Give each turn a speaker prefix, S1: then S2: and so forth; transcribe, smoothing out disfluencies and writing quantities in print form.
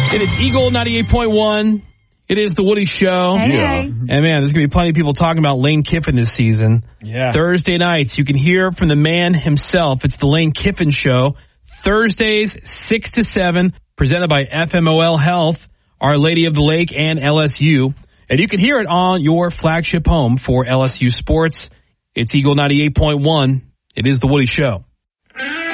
S1: It is Eagle 98.1. It is the Woody Show.
S2: Hey.
S1: And man, there's going to be plenty of people talking about Lane Kiffin this season.
S3: Yeah.
S1: Thursday nights, you can hear from the man himself. It's the Lane Kiffin Show. Thursdays, 6 to 7, presented by FMOL Health, Our Lady of the Lake, and LSU. And you can hear it on your flagship home for LSU sports. It's Eagle 98.1. It is the Woody Show.